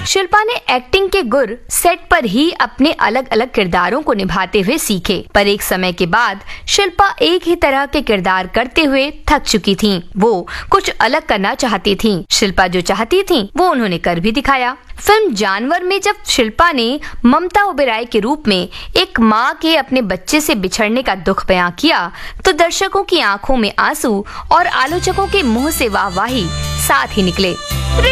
शिल्पा ने एक्टिंग के गुर सेट पर ही अपने अलग अलग किरदारों को निभाते हुए सीखे, पर एक समय के बाद शिल्पा एक ही तरह के किरदार करते हुए थक चुकी थीं। वो कुछ अलग करना चाहती थीं। शिल्पा जो चाहती थीं वो उन्होंने कर भी दिखाया। फिल्म जानवर में जब शिल्पा ने ममता ओबेरॉय के रूप में एक माँ के अपने बच्चे से बिछड़ने का दुख बयां किया तो दर्शकों की आंखों में आंसू और आलोचकों के मुंह से वाहवाही साथ ही निकले।